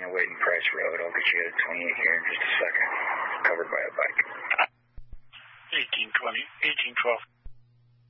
on Waiting Price Road. I'll get you at 28 here in just a second. Covered by a bike. 1812.